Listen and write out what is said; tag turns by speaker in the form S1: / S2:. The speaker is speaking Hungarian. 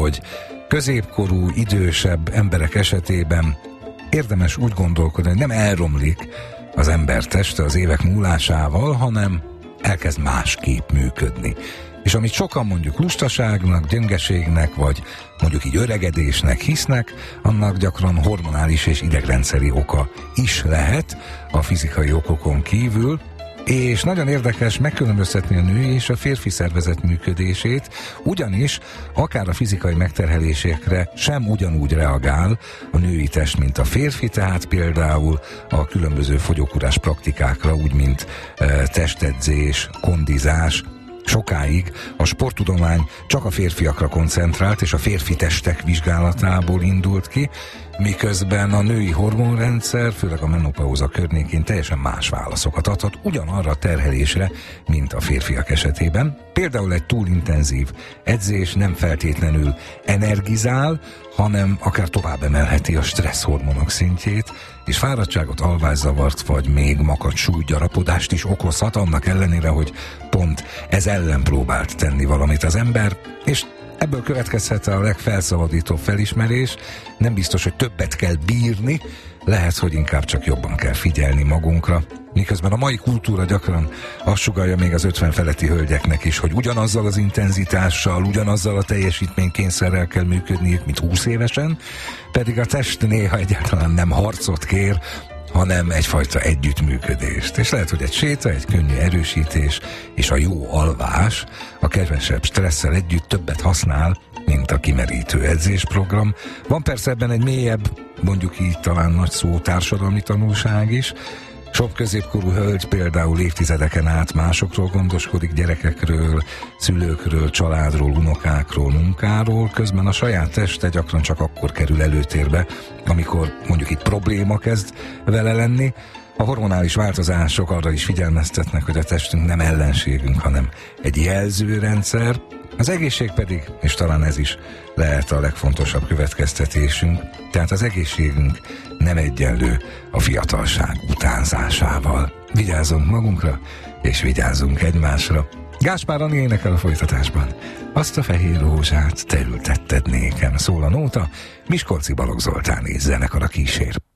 S1: hogy középkorú, idősebb emberek esetében érdemes úgy gondolkodni, hogy nem elromlik az ember teste az évek múlásával, hanem elkezd másképp működni. És amit sokan mondjuk lustaságnak, gyöngeségnek, vagy mondjuk így öregedésnek hisznek, annak gyakran hormonális és idegrendszeri oka is lehet a fizikai okokon kívül, és nagyon érdekes megkülönböztetni a női és a férfi szervezet működését, ugyanis akár a fizikai megterhelésekre sem ugyanúgy reagál a női test, mint a férfi, tehát például a különböző fogyókúrás praktikákra, úgy mint testedzés, kondizás. Sokáig a sporttudomány csak a férfiakra koncentrált, és a férfi testek vizsgálatából indult ki, miközben a női hormonrendszer, főleg a menopauza környékén teljesen más válaszokat adhat ugyanarra a terhelésre, mint a férfiak esetében. Például egy túlintenzív edzés nem feltétlenül energizál, hanem akár tovább emelheti a stresszhormonok szintjét, és fáradtságot, alvászavart vagy még makacs súlygyarapodást is okozhat, annak ellenére, hogy pont ez ellen próbált tenni valamit az ember, és ebből következhet a legfelszabadítóbb felismerés, nem biztos, hogy többet kell bírni, lehet, hogy inkább csak jobban kell figyelni magunkra. Miközben a mai kultúra gyakran azt sugallja még az 50 feletti hölgyeknek is, hogy ugyanazzal az intenzitással, ugyanazzal a teljesítménykényszerrel kell működniük, mint 20 évesen, pedig a test néha egyáltalán nem harcot kér, hanem egyfajta együttműködést. És lehet, hogy egy séta, egy könnyű erősítés és a jó alvás a kevesebb stresszel együtt többet használ, mint a kimerítő edzésprogram. Van persze ebben egy mélyebb, mondjuk így talán nagy szó társadalmi tanulság is. Sok középkorú hölgy például évtizedeken át másokról gondoskodik, gyerekekről, szülőkről, családról, unokákról, munkáról, közben a saját teste gyakran csak akkor kerül előtérbe, amikor mondjuk itt probléma kezd vele lenni. A hormonális változások arra is figyelmeztetnek, hogy a testünk nem ellenségünk, hanem egy jelzőrendszer, az egészség pedig, és talán ez is lehet a legfontosabb következtetésünk, tehát az egészségünk nem egyenlő a fiatalság utánzásával. Vigyázzunk magunkra, és vigyázzunk egymásra. Gáspár Ani énekel a folytatásban. Azt a fehér rózsát te ültetted nékem, szól a nóta, Miskolci Balogh Zoltán és zenekara kísér.